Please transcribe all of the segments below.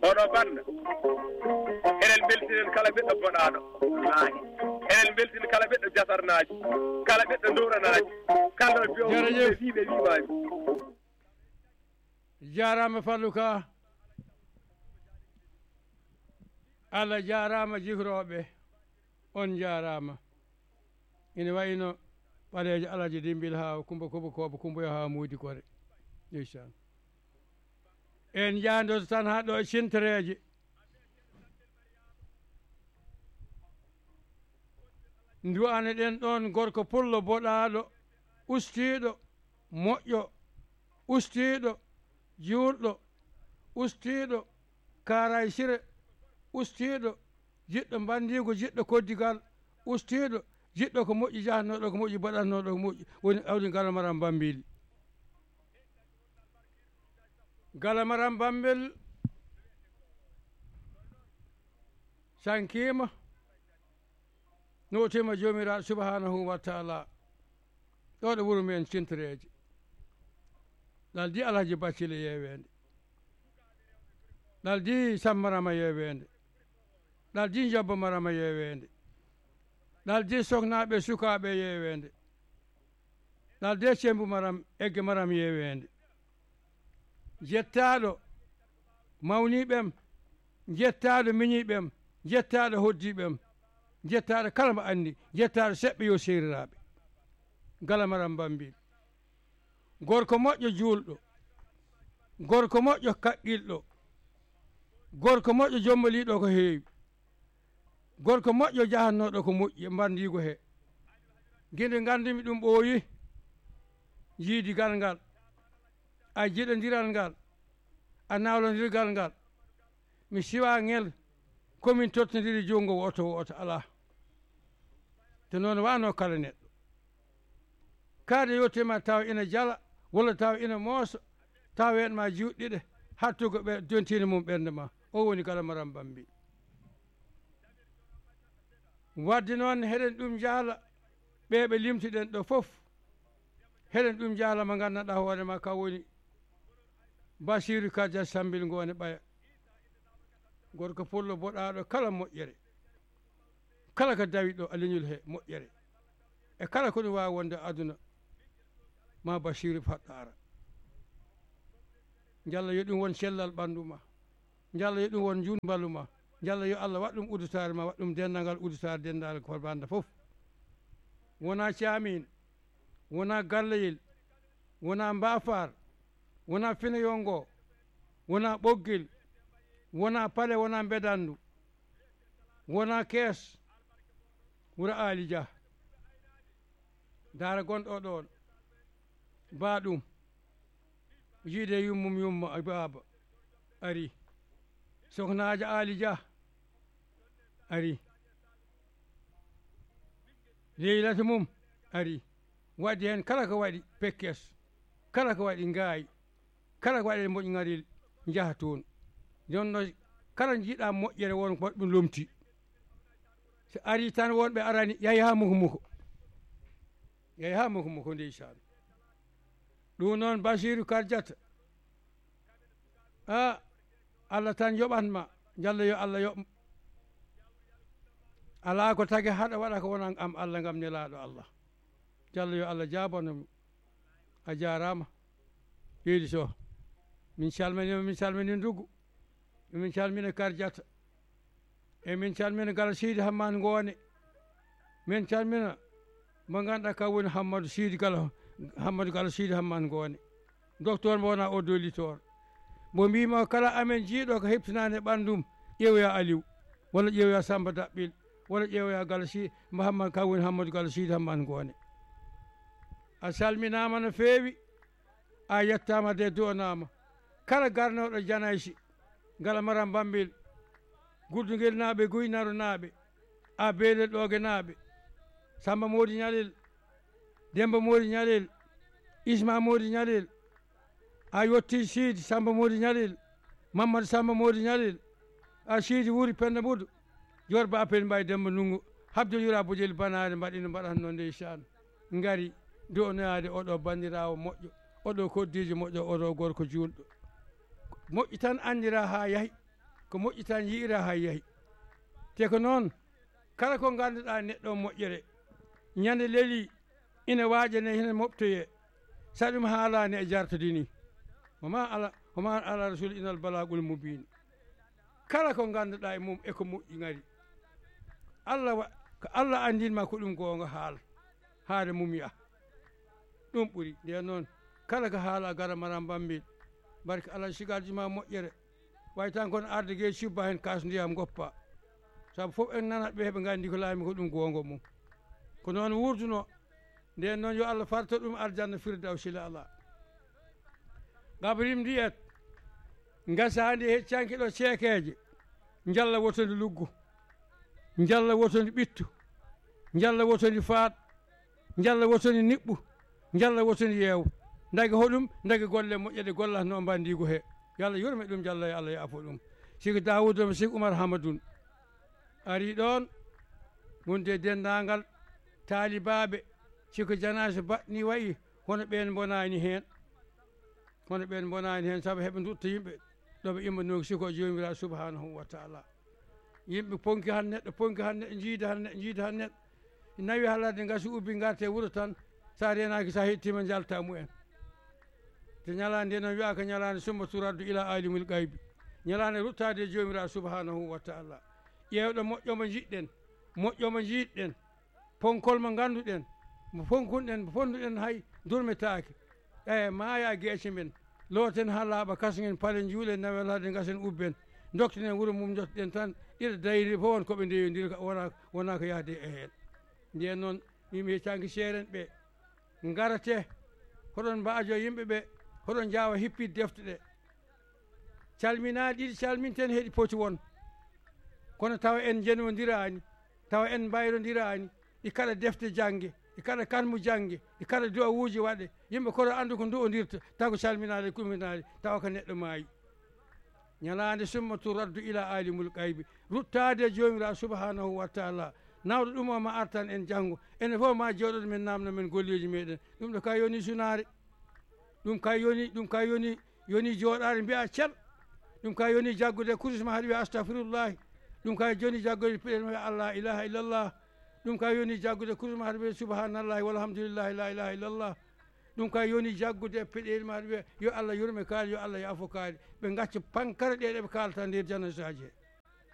oɗo banda enen beltinen kala ɓiɗɗo boɗaɗo enen beltini kala ɓiɗɗo jasarnaji kala ɓiɗɗo duranaji kala Jërëjëf. wiɓe wiwani jarama Fallou Ka Allah jarama jikroɓe on jarama ina wayno ɓalejo alaji dimbil ha kumba kobo kumboyo ha muudi kore inchallah en jandoto tan ha ɗo cintoreje duwane ɗen ɗon gorko pullo boɗaɗo ustiɗo moƴƴo ustiɗo juurɗo ustiɗo kaara e sire ustiɗo jiɗɗo bandigo jiɗɗo koddigal ustiɗo jiɗɗo ko moƴƴi jahannoɗo ko moƴƴi baɗannoɗo ko moƴƴi woni awdi galamaram bambili galamaram bambil sankima notima jomiraɗo subhanahu wa taala ɗo ɗo wuuro men cintoreje ɗaldi alhaji baccile yewede ɗaldi sammarama yewede ɗaldi jabba marama yewede ɗaldi soknaɓe sukaɓe yewede ɗalde cembu maram egge maram yewede jettaɗo mawniɓem jettaɗo miñiɓem jettaɗo hoddiɓem jettaɗo kala mo andi jettaɗo seɓɓe yo seriraɓe galamaram bambil gorko moƴƴo juulɗo gorko moƴƴo kaqqilɗo gorko moƴƴo jommoliɗo ko heewi gorko moƴƴo jahannoɗo ko moƴƴi mbandigo he guinde gandumi ɗum ɓooyi jiidigal ngal a jiɗodiral ngal a nawlodirgal ngal mi siwa ngel komin tottodiri junngo woto ala te noon wano kala neɗɗo kaade yottema taw ina jala walla taw ina moosa taw wenma juuɗɗiɗe hattugo ɓe dontino mum ɓernde ma o woni galamaram bambi wadde noon heɗen ɗum jaala ɓeɓe limtiɗen ɗo fof heɗen ɗum jaala mo gandanɗa hoorema ka woni Basiru Kadia Sambil Ngone Ɓaya gorko pullo boɗaɗo kala moƴƴere kala ko dawi ɗo a leñol he moƴƴere e kala ko ɗum wawi wonde aduna ma Basiru faɗɗara jalla yo ɗum won cellal ɓandu ma jalla yo ɗum won junballu ma jalla yo Allah waɗ ɗum uditare ma waɗ ɗum dendagal uditare dendal ko banda fof wona camin wona galleyel wona mbafar wona finayongo wona ɓoggel wona paale wona mbedandu wona kees wuro Ali Dia dara gonɗo ɗon baɗum yiide yummum yumma baba ari sohnajo Ali Dia ari leylata mum ari waddi hen kala ko waɗi pekkes kala ko waɗi ngaayi kala ko waɗi moƴƴingaril jaaha toon jonno kala jiiɗa moƴƴere won ko ɗum lomti so ari tan wonɓe arani yayha muko yayha muko ndeysan ɗum noon Basiru Kardiata a Allah tan yoɓatma jalla yo Allah yoɓ ala ko tagi haɗa waɗa ko wona am Allah gam nelaɗo Allah jalla yo Allah jabonomo a jarama ɓeydi so min calmini Ndugu min calmina Kardiata e min calmina Gala Sidi Hammane Ngone min calmina mo ganduɗa ka woni Hammadou Gala Sidi Hammane Ngone docteur mo wona oddolitor mo mbima kala amen jiiɗo ko heptinani e ɓandum ƴeewoya Aliou walla ƴeewoya Samba Daɓɓil walla ƴeewoya Gala Sidi Mouhammad ka woni Hammadou Gala Sidi Hammane Ngone a salminama no feewi a yettama de du'anama kala garnoɗo Janaysi Galamaram Bambil Guddugel naaɓe Guynaro naaɓe a Beelel Ɗogue naaɓe Samba Mody Ñalel Demba Mody Ñalel Isma Mody Ñalel a yetti Sidi Samba Mody Ñalel Mamadou Samba Mody Ñalel a Sidi Wuri Penda Buddu Jorba Apel Mbaye Demba Nungu Habdoul Yura Bojel Banade mbaɗino mbaɗatno ndeysan ngari du'onoyade oɗo bandirawo moƴƴo oɗo koddijo moƴƴo oɗo gorko julɗo moƴƴi tan andira ha yaahi ko moƴƴita jiira ha yeehi te ko noon kala ko ganduɗa neɗɗo moƴƴere ñande leeli ina waajane hene moftoye sa ɗum haalani e jartodi ni homa ala rasul inal balagul mubin kala ko ganduɗa e mum eko moƴƴi ngari ko Allah andinma ko ɗum gonga haade mumiya ɗum ɓuuri nden noon kala ko haala gara mara bambil barke Allah sigaji ma moƴƴere way tan kono arde guey subba hen kas ndiyam goppa saabu fof en nanat ɓe heɓe gandi ko laami ko ɗum gonga mum ko noon wurduno nden noon yo Allah farto ɗum aljanna firdawsila ala gabrim ndiyat gasandi heccanke ɗo ceekeje jalla wotodi luggo jalla wotodi ɓittu jalla wotodi faat jalla wotodi niɓɓu jalla wotodi yeew dagi hoɗum dagi golle moƴƴede gollatno bandigo he yo Allah yurme ɗum jalla yo Allah yaafo ɗum siko Dawuda siko Oumar Hamadoune ari ɗon wonde dendagal taalibaɓe siko janase baɗni wayi hono ɓen bonani hen saabu heɓe dutta yimɓe ɗoɓe immanoki siko jomiraɗo subhanahu wa taala yimɓe ponki han neɗɗo jiida han neɗɗo nawi halade gasi ubbi garte wuuro tan sa renaki sa hettima jalta mumen te ñalande noon wiya ko ñalande summa turaddu ila alimul gaybi ñalande ruttade jomiraɗo subhanahu wa taala ƴewɗo moƴƴomo jiiɗɗen ponkol mo ganduɗen mo fonduɗen hay durmetake maaya gueece men looten ha laaɓa kasgen paalen juulen nawelade gasen ubben doktinen wuuro mum jottoɗen tan ɗiɗa dayri fof won koɓe ndewodiri wona ko yaade e hen nden noon mimi heccanki seeren ɓe garate hoɗon mbaajo yimɓe ɓe hoɗon jawa hippide defte ɗe calminaɗi ɗiɗi calminten heeɗi poti won kono tawa en jenodirani tawa en mbayrodirani ɗi kaɗa defte jangge ɗi kaɗa kanmu jangge ɗi kaɗa duwawuji waɗe yimɓe koto andu ko duwodirta taw ko calminade kuminade tawa ko neɗɗo maayi ñalande summa turaddu ila alimul gaybi ruttade jomiraɗo subhanahu wa taala nawɗo ɗum o ma artan en janggo enen fof ma jooɗoɗo men namno men golleji meɗen ɗum ɗo ka yoni sunare ɗum ka yoni jooɗade mbiya ceer ɗum ka yoni jaggude kurisma haɗa wiya astahfirullahi ɗum ka joni jaggude peɗel ma allah ilaha illallah ɗum ka yoni jaggude kurisma haɗa wiya subhanallahi walhamdulillahi la ilaha illallah ɗum ka yoni jaggude peɗel ma haɗa wiya yo Allah yurme kaali yo Allah yaafo kaali ɓe gacca pankare ɗe ɗeɓe kalata nder janasaji he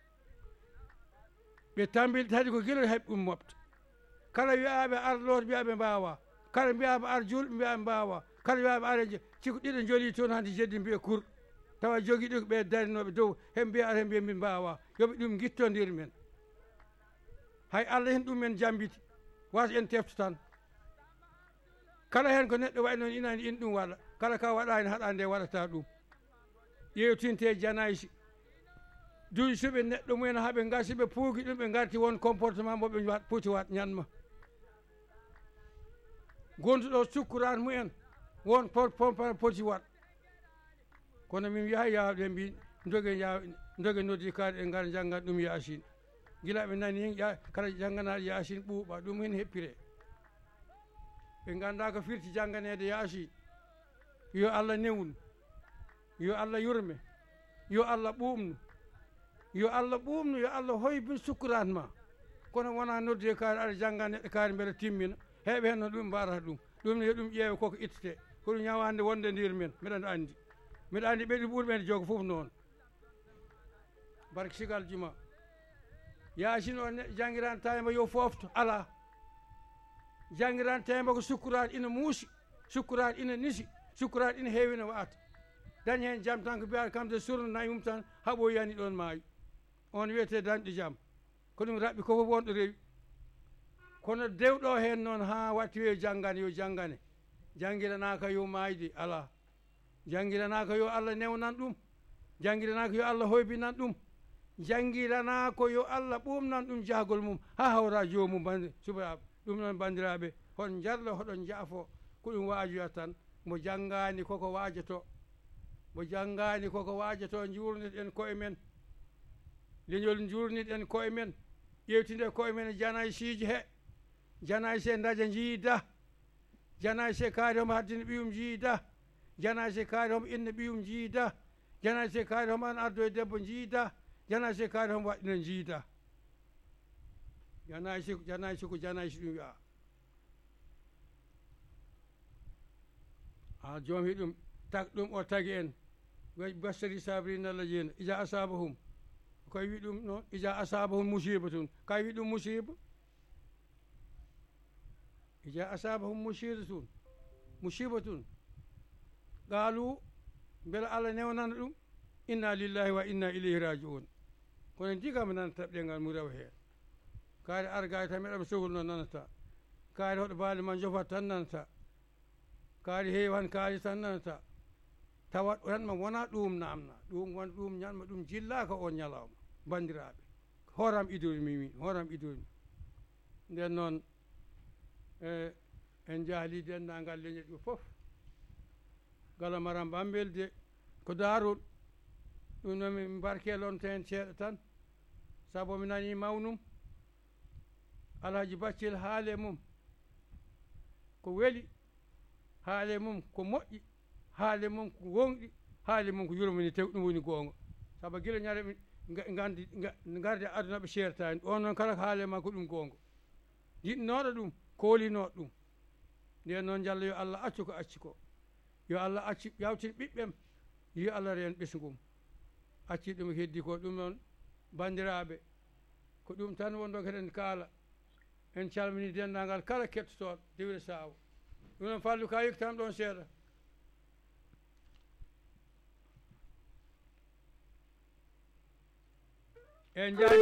ɓe tambil tadi ko guila heeɓ ɗum mofta kala wiyaɓe ar loot mbiyaɓe mbawa kala mbiyaɓe ar julɓe mbiyaɓe mbawa kala wiyaɓe ar siko ɗiɗo jooli toon hande jeddi mbiya kur tawa jogui ɗi ko ɓe darinoɓe dow heɓe mbiya ar he mbiya min mbawa yooɓe ɗum guittodir men hay Allah hen ɗum men jambiti wasa en tefta tan kala hen ko neɗɗo wayi noon inani in ɗum waɗa kala ka waɗani haɗa nde waɗata ɗum ƴewtinte janaysi duuƴi suɓe neɗɗo mumen haaɓe gasi ɓe puugi ɗum ɓe garti won comportement moɓe poti wat ñanma gonduɗo sukkuran mumen won poti wat kono min wiya yawɗe mbi dogue noddi kaari ɗe gara janggat ɗum yasin guila ɓe nani kala jangganaɗo yasin ɓuuɓa ɗum hen heppire ɓe ganda ko firti jangganede yasin yo Allah newnu yo Allah yurme yo Allah ɓuumnu yo Allah hoybin sukkuran ma kono wona noddude kaari aɗa jangga neɗɗo kaari beele timmina heeɓe hen no ɗum mbarata ɗum yo ɗum ƴeewe koko ittete ko ɗum ñawande wonde ndir men mbiɗa andi ɓeɗi ɓuurɓe jooga foof noon barke sigal juma yasin o jangguirani tawima yo fofto ala jangguirani tawima ko sukkuraɗo ina muusi sukkuraɗo ina nisi sukkuraɗo ina heewi no wata dañi hen jaam tan ko mbiyata kam de surno nayi mum tan haaɓo yani ɗon maayi on wiyete dañɗo jaam ko ɗum raɓɓi ko fof wonɗo rewi kono dewɗo hen noon ha watti yo janggane jangguiranaka yo maayde ala jangguiranaka yo Allah newnan ɗum jangguiranaka yo Allah hoybinan ɗum jangguiranako yo Allah ɓumnan ɗum jahgol mum ha hawra jomum subaɓe ɗum noon bandiraɓe hon jarlo hoɗon jaafo ko ɗum wajoya tan mo janggani koko wajoto jurnirɗen koye men leñol jurnirɗen koye men ƴewtinde koye men e janaysiji he janayse daña jiida janayse kaari homo haddina ɓiyum jiida janayse kaari homo inna ɓiyum jiida janayse kaari homo an ardo e debbo jiida janaysi kaari homo waɗɗinen jiida janaysi ko janaysi ɗum wiya joom hi ɗum ɗum o tagi en bastari sabrina alladina ija asabahum koye wi ɗum noon ija asabahum musibatun kay wi ɗum musiba ija asabahum musibatun qaalu beele Allah newnana ɗum inna lillahi wa inna ilayhi rajiun kono jigama nanata ɗengal mu rewa heen kaari argay tan meɗaɓe sohluno nanata kaari hoɗo baali ma jofat tan nanata kaari heewan kaari tan nanata tawat ranma wona ɗum namna ɗum won ɗum ñalma ɗum jillaka on ñalawma bandiraɓe horam idori min horam idori nden noon en jaali dendagal leñol ɗo foof Galamara Bambelde ko daarol ɗum noon min barkelonto hen seeɗa tan saabu mi nani mawnum Alhaji Baccel haale mum ko weeli haale mum ko moƴƴi haale mum ko gonɗi haale mum ko yurmini tew ɗum woni goonga saabu gila ñande garde aduna ɓe sertani on noon kala ko haale ma ko ɗum goonga jiɗnoɗo ɗum koolinoɗo ɗum nden noon Diallo yo Allah accu ko acci ko yo Allah acci yawtin ɓiɓɓem yo Allah reen ɓesgum acci ɗum heddi ko ɗum noon bandiraɓe ko ɗum tan wonɗo keɗen kaala en calmini dendagal kala kettotoɗo Diwle Sawo ɗum noon Fallou ka yektan ɗon seeɗa en